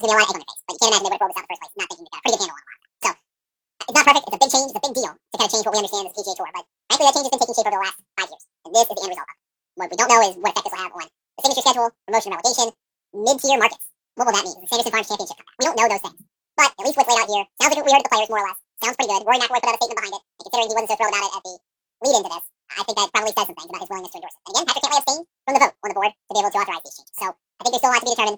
going to be a lot of egg on their face. But you can't imagine they would have rolled this out in the first place, not thinking they got a pretty good handle on a lot of that. So it's not perfect. It's a big change. It's a big deal to kind of change what we understand as the PGA Tour. But frankly, that change has been taking shape over the last 5 years. And this is the end result of it. What we don't know is what effect this will have on the signature schedule, promotion and relegation, mid-tier markets. What will that mean? Does the Sanderson Farms Championship come back? We don't know those things. But at least what's laid out here sounds like what we heard of the players, more or less. Sounds pretty good. Rory McIlroy put out a statement behind it. And considering he wasn't so thrilled about it at the lead into this, I think that probably says some things about his willingness to endorse it. And again, Patrick Cantlay abstained from the vote on the board to be able to authorize these changes. So I think they still have to be determined